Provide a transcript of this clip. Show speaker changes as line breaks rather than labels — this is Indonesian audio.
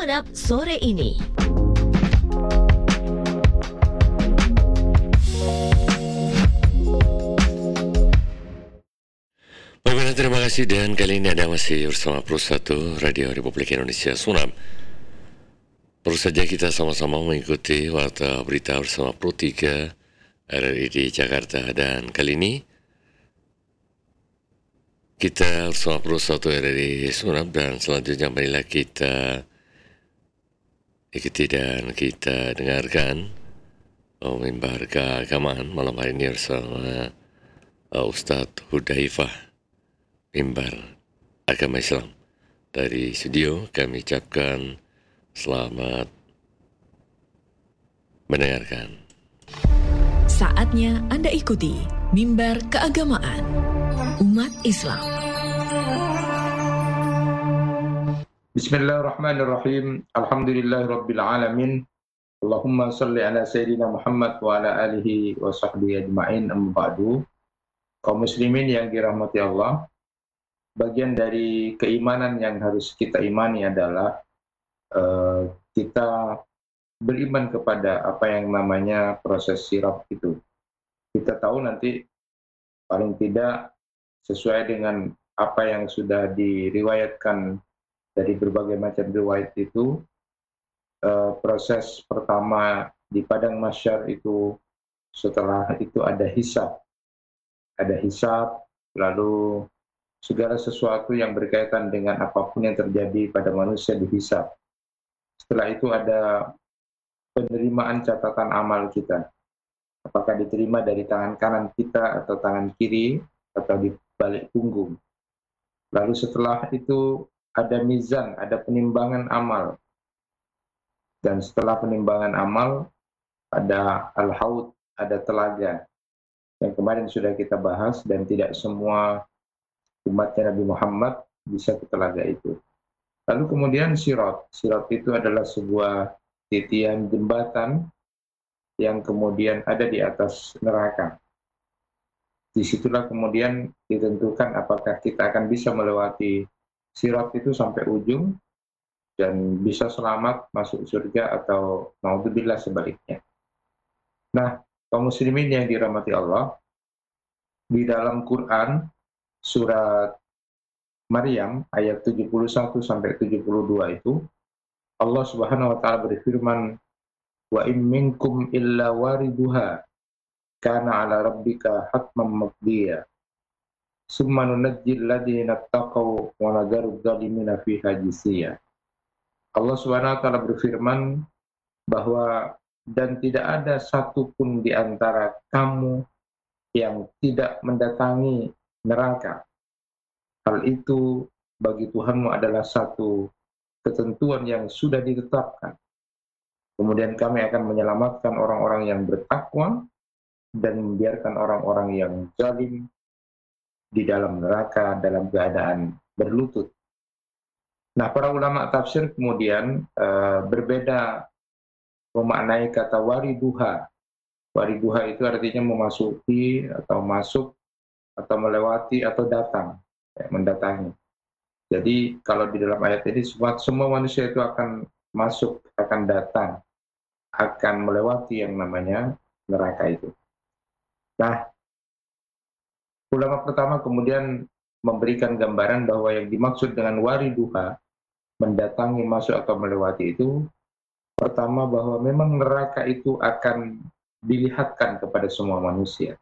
Sumenep sore ini.
Baiklah, terima kasih dan kali ini Anda masih bersama Pro 1 Radio Republik Indonesia Sumenep. Baru saja kita sama-sama mengikuti warta berita bersama Pro 3 RRI di Jakarta, dan kali ini kita bersama Pro 1 RRI Sumenep, dan selanjutnya marilah kita ikuti dan kita dengarkan mimbar keagamaan malam hari ini bersama Ustadz Hudzaifah, mimbar agama Islam. Dari studio kami ucapkan selamat mendengarkan.
Saatnya Anda ikuti mimbar keagamaan umat Islam.
Bismillahirrahmanirrahim. Alhamdulillahirabbil alamin. Allahumma shalli ala sayyidina Muhammad wa ala alihi wa sahbihi ajma'in, amma ba'du. Kaum muslimin yang dirahmati Allah, bagian dari keimanan yang harus kita imani adalah kita beriman kepada apa yang namanya proses sirat itu. Kita tahu nanti paling tidak sesuai dengan apa yang sudah diriwayatkan dari berbagai macam riwayat itu, proses pertama di padang mahsyar itu, setelah itu ada hisab, lalu segala sesuatu yang berkaitan dengan apapun yang terjadi pada manusia dihisab. Setelah itu ada penerimaan catatan amal kita, apakah diterima dari tangan kanan kita atau tangan kiri atau di balik punggung. Lalu setelah itu ada mizan, ada penimbangan amal. Dan setelah penimbangan amal ada al-haud, ada telaga, yang kemarin sudah kita bahas, dan tidak semua umatnya Nabi Muhammad bisa ke telaga itu. Lalu kemudian sirat. Sirat itu adalah sebuah titian jembatan yang kemudian ada di atas neraka. Disitulah kemudian ditentukan apakah kita akan bisa melewati sirat itu sampai ujung dan bisa selamat masuk surga atau naudzubillah sebaliknya. Nah, kaum muslimin yang dirahmati Allah, di dalam Quran surat Maryam ayat 71 sampai 72 itu Allah Subhanahu wa taala berfirman, wa in minkum illa wariduha kana 'ala rabbika hatman maqdiya summa nunajjil ladzina taqaw wa nadharu adh-dhalimina fiha jithiya. Allah Subhanahu wa taala berfirman bahwa dan tidak ada satupun di antara kamu yang tidak mendatangi neraka. Hal itu bagi Tuhanmu adalah satu ketentuan yang sudah ditetapkan. Kemudian kami akan menyelamatkan orang-orang yang bertakwa dan membiarkan orang-orang yang zalim di dalam neraka dalam keadaan berlutut. Nah, para ulama tafsir kemudian berbeda memaknai kata wariduha. Wariduha itu artinya memasuki atau masuk atau melewati atau datang, mendatangi. Jadi kalau di dalam ayat ini semua manusia itu akan masuk, akan datang, akan melewati yang namanya neraka itu. Nah, ulama pertama kemudian memberikan gambaran bahwa yang dimaksud dengan wariduha, mendatangi, masuk atau melewati itu, pertama bahwa memang neraka itu akan dilihatkan kepada semua manusia.